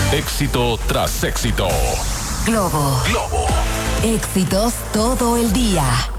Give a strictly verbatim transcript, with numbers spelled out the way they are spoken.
Éxito tras éxito. Globo. Globo. Éxitos todo el día.